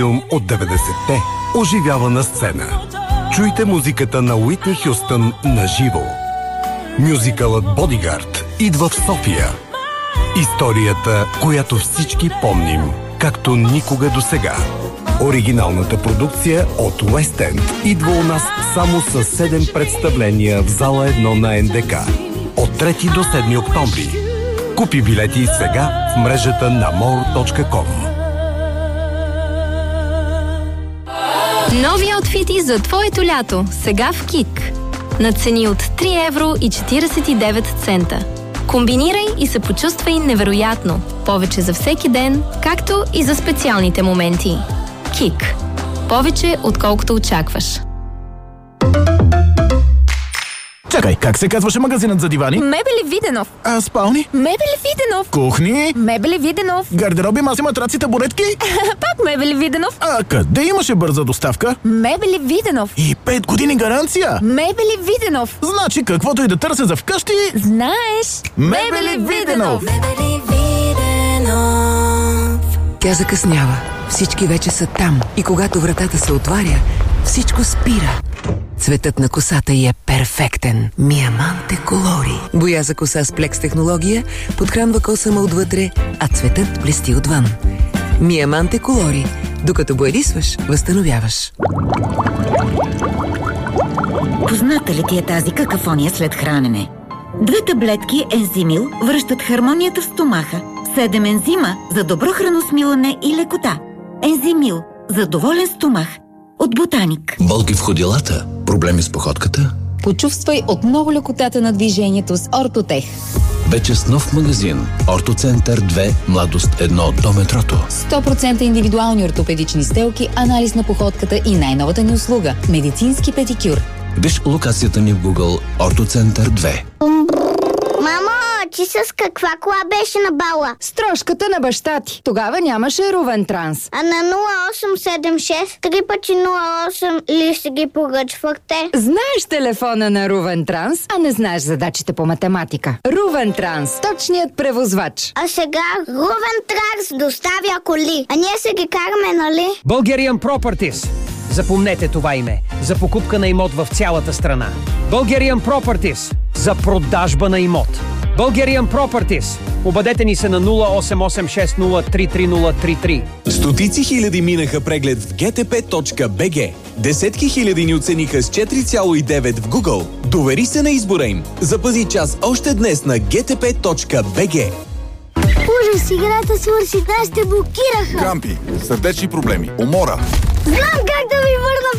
Филм от 90-те оживява на сцена. Чуйте музиката на Уитни Хюстън на живо. Мюзикълът Бодигард идва в София. Историята, която всички помним, както никога досега. Оригиналната продукция от Уест Енд идва у нас само с 7 представления в зала 1 на НДК. От 3 до 7 октомври. Купи билети сега в мрежата на more.com. Нови аутфити за твоето лято. Сега в КИК. На цени от 3 евро и 49 цента. Комбинирай и се почувствай невероятно. Повече за всеки ден, както и за специалните моменти. КИК. Повече, отколкото очакваш. Чакай, как се казваше магазинът за дивани? Мебели Виденов. А спални? Мебели Виденов. Кухни? Мебели Виденов. Гардероби, маси, матраци, табуретки? Пак Мебели Виденов. А къде имаше бърза доставка? Мебели Виденов. И 5 години гаранция? Мебели Виденов. Значи каквото и да търся за вкъщи... Знаеш. Мебели Виденов. Мебели Виденов. Тя закъснява. Всички вече са там. И когато вратата се отваря, всичко спира. Цветът на косата й е перфектен. Миаманте Колори. Боя за коса с плекс технология подхранва косама отвътре, а цветът блести отвън. Миаманте Колори. Докато боядисваш, възстановяваш. Позната ли ти е тази какафония след хранене? 2 таблетки Ензимил връщат хармонията в стомаха. 7 ензима за добро храносмилане и лекота. Ензимил за доволен стомах. От Ботаник. Болки в ходилата? Проблеми с походката? Почувствай отново лекотата на движението с Ортотех. Вече с нов магазин. Ортоцентър 2, младост 1 до метрото. 100% индивидуални ортопедични стелки, анализ на походката и най-новата ни услуга – медицински педикюр. Виж локацията ни в Google Ортоцентър 2. Мамо, ти с каква кола беше на бала? С трошката на баща ти. Тогава нямаше Рувен Транс. А на 0876 3 пъти 08 ли си ги поръчвахте? Знаеш телефона на Рувен Транс, а не знаеш задачите по математика. Рувен Транс. Точният превозвач. А сега Рувен Транс доставя коли. А ние се ги караме, нали? Bulgarian Properties. Запомнете това име. За покупка на имот в цялата страна. Bulgarian Properties. За продажба на имот. Bulgarian Properties. Обадете ни се на 0886033033. Стотици хиляди минаха преглед в gtp.bg. Десетки хиляди ни оцениха с 4,9 в Google. Довери се на избора им. Запази час още днес на gtp.bg. Ужас, играта свърши, нас те блокираха. Крампи, сърдечни проблеми, умора. Знам как